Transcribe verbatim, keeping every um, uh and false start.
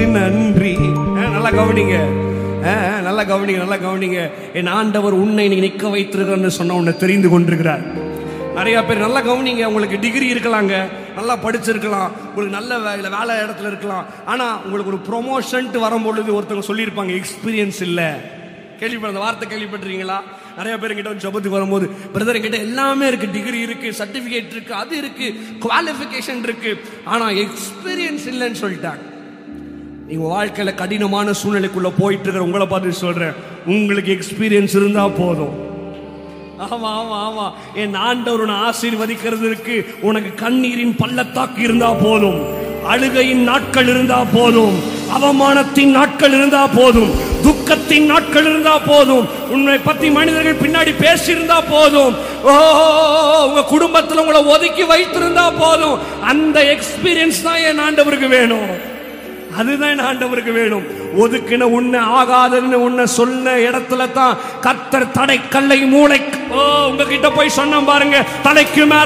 நன்றி. நல்லா கவனிங்க, நல்லா கவனிங்க, நல்லா கவனிங்க. என் ஆண்டவர் உன்னை நீ நிற்க வைத்திருக்கிறன்னு சொன்ன உன்னை தெரிந்து கொண்டிருக்கிறார். நிறைய பேர் நல்லா கவனிங்க, உங்களுக்கு டிகிரி இருக்கலாங்க, நல்லா படிச்சிருக்கலாம், உங்களுக்கு நல்ல வேலை வேலை இடத்துல இருக்கலாம். ஆனா உங்களுக்கு ஒரு ப்ரொமோஷன் வரும்பொழுது ஒருத்தவங்க சொல்லியிருப்பாங்க எக்ஸ்பீரியன்ஸ் இல்லை. கேள்விப்பட்ட வார்த்தை கேள்விப்பட்டிருக்கீங்களா? நிறைய பேர் கிட்ட ஜபத்துக்கு வரும்போது, பிரதர் கிட்ட எல்லாமே இருக்கு, டிகிரி இருக்கு, சர்டிபிகேட் இருக்கு, அது இருக்கு, குவாலிஃபிகேஷன் இருக்கு, ஆனா எக்ஸ்பீரியன்ஸ் இல்லைன்னு சொல்லிட்டாங்க. நீங்க வாழ்க்கையில கடினமான சூழ்நிலைக்குள்ள போயிட்டு இருக்கிற உங்களை பார்த்து சொல்றேன், உங்களுக்கு எக்ஸ்பீரியன்ஸ் இருந்தா போதும். ஆமா ஆமா ஆமா என் ஆண்டவர் உன்னை ஆசீர்வதிக்கிறதுக்கு உனக்கு கண்ணீரின் பள்ளத்தாக்கு இருந்தா போதும், அழுகையின் நாட்கள் இருந்தா போதும், அவமானத்தின் நாட்கள் இருந்தா போதும், துக்கத்தின் நாட்கள் இருந்தா போதும், உன்னை பத்தி மனிதர்கள் பின்னாடி பேசியிருந்தா போதும், ஓ உங்க குடும்பத்தில் உங்களை ஒதுக்கி வைத்திருந்தா போதும். அந்த எக்ஸ்பீரியன்ஸ் தான் என் ஆண்டவருக்கு வேணும். அதுதான் ஆண்டவருக்கு வேணும். ஒதுக்கின உன்னை ஆகாதுன்னு உன்னை சொன்ன இடத்துல தான் கர்த்தர் தடை கல்லை மூளை, ஓ உங்ககிட்ட போய் சொன்ன பாருங்க, தலைக்கு மேல